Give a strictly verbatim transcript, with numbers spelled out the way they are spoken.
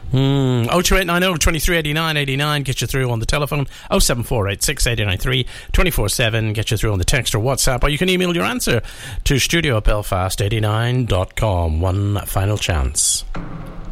Mm. oh two eight nine oh, two three eight nine eight nine, get you through on the telephone. oh seven four eight six eight nine three two four seven, get you through on the text or WhatsApp, or you can email your answer to studio at belfast eighty nine dot com. One final chance.